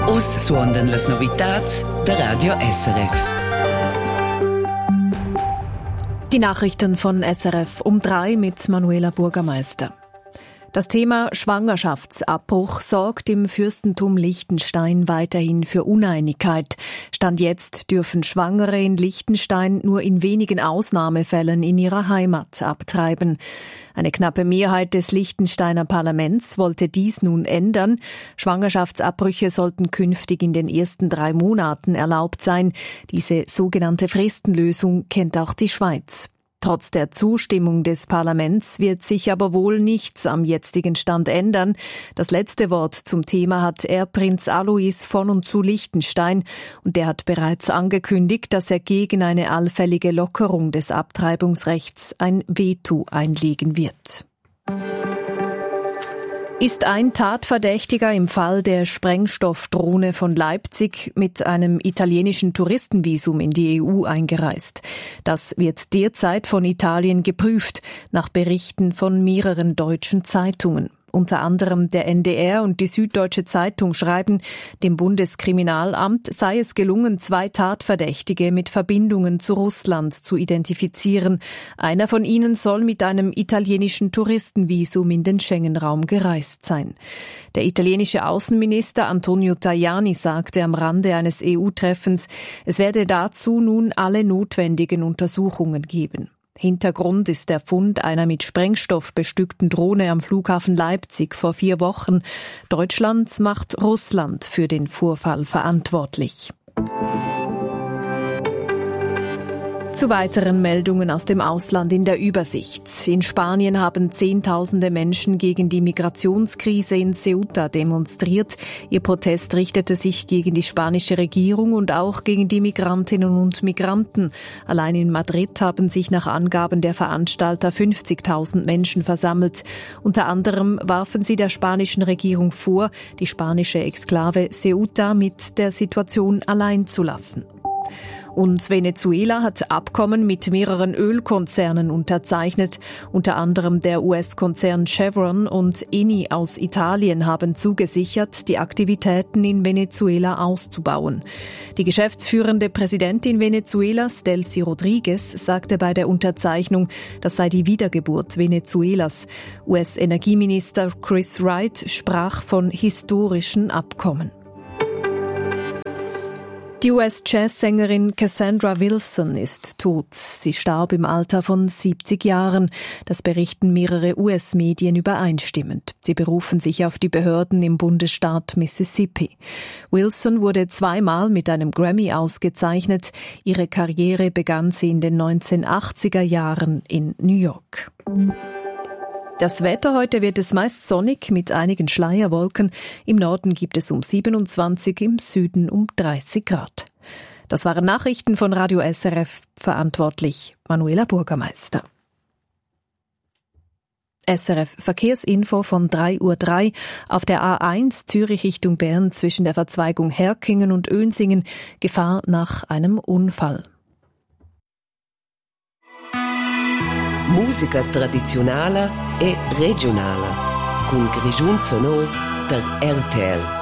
Us suondan las novitats der Radio SRF. Die Nachrichten von SRF um 3 mit Manuela Burgermeister. Das Thema Schwangerschaftsabbruch sorgt im Fürstentum Liechtenstein weiterhin für Uneinigkeit. Stand jetzt dürfen Schwangere in Liechtenstein nur in wenigen Ausnahmefällen in ihrer Heimat abtreiben. Eine knappe Mehrheit des Liechtensteiner Parlaments wollte dies nun ändern. Schwangerschaftsabbrüche sollten künftig in den ersten 3 Monaten erlaubt sein. Diese sogenannte Fristenlösung kennt auch die Schweiz. Trotz der Zustimmung des Parlaments wird sich aber wohl nichts am jetzigen Stand ändern. Das letzte Wort zum Thema hat Erbprinz Alois von und zu Liechtenstein und der hat bereits angekündigt, dass er gegen eine allfällige Lockerung des Abtreibungsrechts ein Veto einlegen wird. Ist ein Tatverdächtiger im Fall der Sprengstoffdrohne von Leipzig mit einem italienischen Touristenvisum in die EU eingereist. Das wird derzeit von Italien geprüft, nach Berichten von mehreren deutschen Zeitungen. Unter anderem der NDR und die Süddeutsche Zeitung schreiben, dem Bundeskriminalamt sei es gelungen, 2 Tatverdächtige mit Verbindungen zu Russland zu identifizieren. Einer von ihnen soll mit einem italienischen Touristenvisum in den Schengen-Raum gereist sein. Der italienische Außenminister Antonio Tajani sagte am Rande eines EU-Treffens, es werde dazu nun alle notwendigen Untersuchungen geben. Hintergrund ist der Fund einer mit Sprengstoff bestückten Drohne am Flughafen Leipzig vor 4 Wochen. Deutschland macht Russland für den Vorfall verantwortlich. Zu weiteren Meldungen aus dem Ausland in der Übersicht. In Spanien haben Zehntausende Menschen gegen die Migrationskrise in Ceuta demonstriert. Ihr Protest richtete sich gegen die spanische Regierung und auch gegen die Migrantinnen und Migranten. Allein in Madrid haben sich nach Angaben der Veranstalter 50.000 Menschen versammelt. Unter anderem warfen sie der spanischen Regierung vor, die spanische Exklave Ceuta mit der Situation allein zu lassen. Und Venezuela hat Abkommen mit mehreren Ölkonzernen unterzeichnet. Unter anderem der US-Konzern Chevron und Eni aus Italien haben zugesichert, die Aktivitäten in Venezuela auszubauen. Die geschäftsführende Präsidentin Venezuelas, Delcy Rodriguez, sagte bei der Unterzeichnung, das sei die Wiedergeburt Venezuelas. US-Energieminister Chris Wright sprach von historischen Abkommen. Die US-Jazzsängerin Cassandra Wilson ist tot. Sie starb im Alter von 70 Jahren. Das berichten mehrere US-Medien übereinstimmend. Sie berufen sich auf die Behörden im Bundesstaat Mississippi. Wilson wurde 2-mal mit einem Grammy ausgezeichnet. Ihre Karriere begann sie in den 1980er Jahren in New York. Das Wetter: heute wird es meist sonnig mit einigen Schleierwolken. Im Norden gibt es um 27, im Süden um 30 Grad. Das waren Nachrichten von Radio SRF, verantwortlich Manuela Burgermeister. SRF Verkehrsinfo von 3:03 Uhr auf der A1 Zürich Richtung Bern zwischen der Verzweigung Herkingen und Önsingen. Gefahr nach einem Unfall. Musica tradizionale e regionale, con Grigiun Sonor der RTL.